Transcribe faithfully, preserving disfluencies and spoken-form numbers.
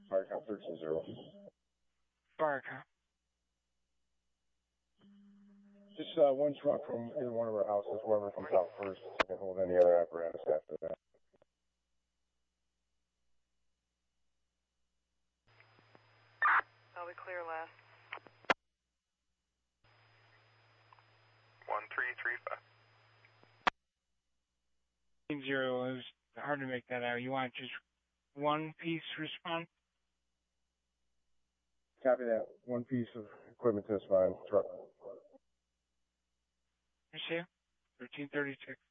Fire count thirteen zero. Fire count. Just uh, one truck from either one of our houses, whoever comes out first, can hold any other apparatus after that. I'll be clear last. One three three five. Zero, it was hard to make that out. You want just one piece response? Copy that. One piece of equipment to the spine truck. You see? thirteen thirty-six.